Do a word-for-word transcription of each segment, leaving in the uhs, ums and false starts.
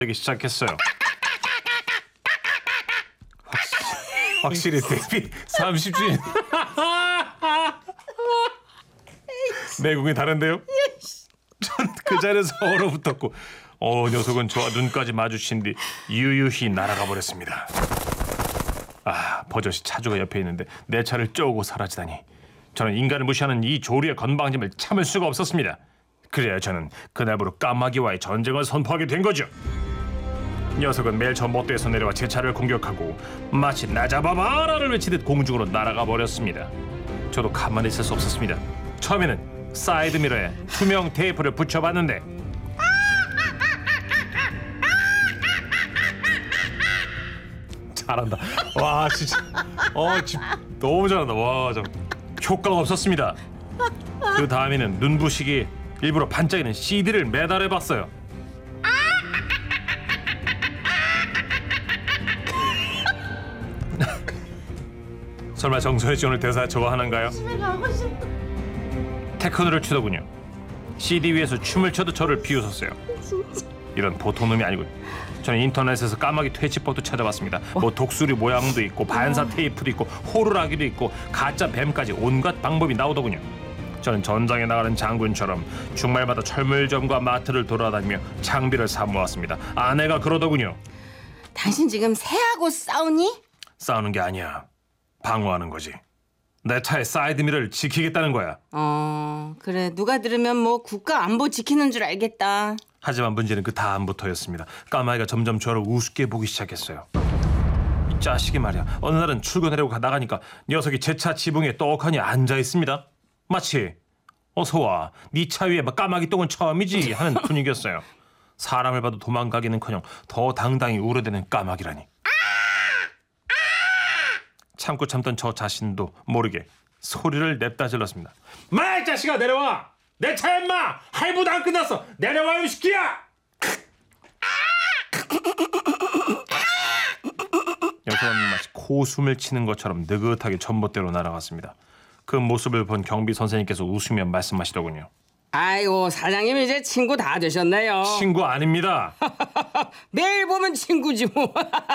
되기 시작했어요. 확실히, 확실히 데뷔 삼십 주년. 내공이 다른데요? 전 그 자리에서 얼어붙었고 어 녀석은 저와 눈까지 마주친 뒤 유유히 날아가 버렸습니다. 아, 버젓이 차주가 옆에 있는데 내 차를 쪼고 사라지다니. 저는 인간을 무시하는 이 조류의 건방짐을 참을 수가 없었습니다. 그래야 저는 그날부로 까마귀와의 전쟁을 선포하게 된 거죠. 녀석은 매일 저 못대에서 내려와 제 차를 공격하고 마치 나 잡아봐라를 외치듯 공중으로 날아가 버렸습니다. 저도 가만히 있을 수 없었습니다. 처음에는 사이드미러에 투명 테이프를 붙여봤는데 잘한다. 와 진짜 어 진짜 너무 잘한다. 와 참 효과가 없었습니다. 그 다음에는 눈부시게 일부러 반짝이는 씨디를 매달해봤어요. 설마 정선혜 씨 오늘 대사 좋아하는가요? 집에 가고 싶어. 테크노를 추더군요. 씨디 위에서 춤을 춰도 저를 비웃었어요. 진짜. 이런 보통 놈이 아니고 저는 인터넷에서 까마귀 퇴치법도 찾아봤습니다. 뭐 독수리 모양도 있고 반사 테이프도 있고 호루라기도 있고 가짜 뱀까지 온갖 방법이 나오더군요. 저는 전장에 나가는 장군처럼 주말마다 철물점과 마트를 돌아다니며 장비를 사 모았습니다. 아내가 그러더군요. 당신 지금 새하고 싸우니? 싸우는 게 아니야. 방어하는 거지. 내 차의 사이드미러를 지키겠다는 거야. 어, 그래. 누가 들으면 뭐 국가 안보 지키는 줄 알겠다. 하지만 문제는 그 다음부터였습니다. 까마귀가 점점 저를 우습게 보기 시작했어요. 이 자식이 말이야. 어느 날은 출근하려고 나가니까 녀석이 제 차 지붕에 떡하니 앉아있습니다. 마치 어서 와. 네 차 위에 까마귀 똥은 처음이지 하는 분위기였어요. 사람을 봐도 도망가기는커녕 더 당당히 우려대는 까마귀라니. 참고 참던 저 자신도 모르게 소리를 냅다 질렀습니다. 마, 이 자식아 내려와. 내 차야 인마. 할부도 안 끝났어. 내려와 이 새끼야. 녀석은 마치 코숨을 치는 것처럼 느긋하게 전봇대로 날아갔습니다. 그 모습을 본 경비 선생님께서 웃으며 말씀하시더군요. 아이고, 사장님 이제 친구 다 되셨네요. 친구 아닙니다. 매일 보면 친구지 뭐.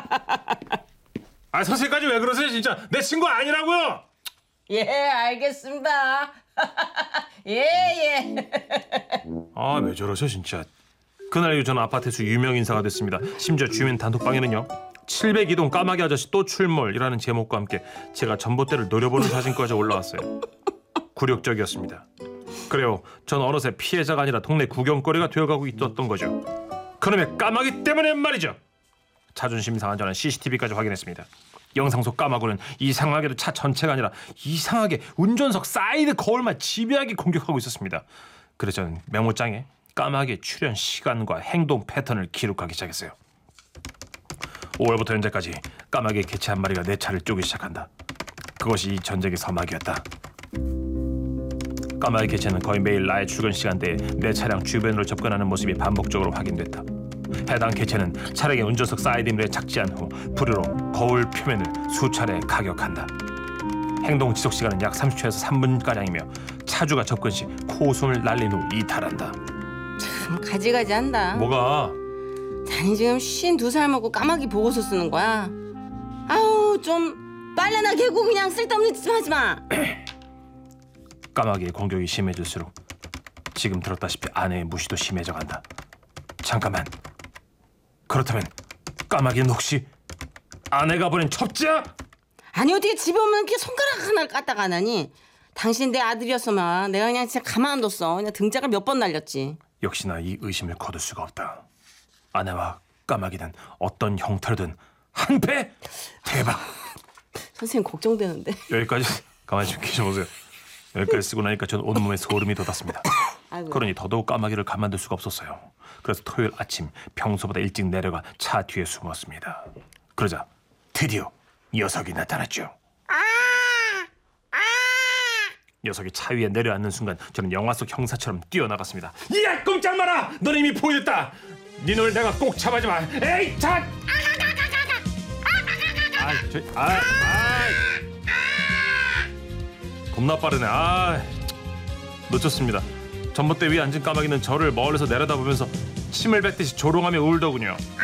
아, 선생님까지 왜 그러세요 진짜. 내 친구 아니라고요. 예, 알겠습니다. 예, 예. 아, 왜 저러셔 진짜. 그날 이후 저는 아파트에서 유명 인사가 됐습니다. 심지어 주민 단톡방에는요. 칠백이 동 까마귀 아저씨 또 출몰이라는 제목과 함께 제가 전봇대를 노려보는 사진까지 올라왔어요. 굴욕적이었습니다. 그래요. 전 어느새 피해자가 아니라 동네 구경거리가 되어가고 있었던 거죠. 그놈의 까마귀 때문에 말이죠. 자존심 상한 저는 씨씨티비까지 확인했습니다. 영상 속 까마귀는 이상하게도 차 전체가 아니라 이상하게 운전석 사이드 거울만 집요하게 공격하고 있었습니다. 그래서 저는 메모장에 까마귀의 출현 시간과 행동 패턴을 기록하기 시작했어요. 오월부터 현재까지 까마귀의 개체 한 마리가 내 차를 쪼기 시작한다. 그것이 이 전쟁의 서막이었다. 까마귀 개체는 거의 매일 나의 출근 시간대에 내 차량 주변으로 접근하는 모습이 반복적으로 확인됐다. 해당 개체는 차량의 운전석 사이드미러에 착지한 후 불으로 거울 표면을 수차례 가격한다. 행동 지속 시간은 약 삼십 초에서 삼 분가량이며 차주가 접근 시 코숨을 날린 후 이탈한다. 참 가지가지한다. 뭐가? 자니 지금 쉰두 살 먹고 까마귀 보고서 쓰는 거야. 아우, 좀 빨래나 개고 그냥 쓸데없는 짓 하지 마. 까마귀의 공격이 심해질수록 지금 들었다시피 아내의 무시도 심해져간다. 잠깐만. 그렇다면 까마귀는 혹시 아내가 보낸 첩자? 아니, 어떻게 집에 오면 이렇게 손가락 하나를 까딱 안 하니? 당신 내 아들이었으면 내가 그냥 진짜 가만 안 뒀어. 그냥 등짝을 몇 번 날렸지. 역시나 이 의심을 거둘 수가 없다. 아내와 까마귀는 어떤 형태로든 한패 대박. 선생님 걱정되는데. 여기까지 가만히 좀 계셔보세요. 여기까지 쓰고 나니까 저는 온몸에 소름이 돋았습니다. 아이고. 그러니 더더욱 까마귀를 가만둘 수가 없었어요. 그래서 토요일 아침 평소보다 일찍 내려가 차 뒤에 숨었습니다. 그러자 드디어 녀석이 나타났죠. 녀석이 차 위에 내려앉는 순간 저는 영화 속 형사처럼 뛰어나갔습니다. 야, 꼼짝 마라! 너는 이미 보였다. 네 놈을 내가 꼭 잡아지 마. 에이, 자! 아, 저, 아, 아, 겁나 빠르네. 아, 놓쳤습니다. 전봇대 위에 앉은 까마귀는 저를 멀리서 내려다보면서 침을 뱉듯이 조롱하며 울더군요.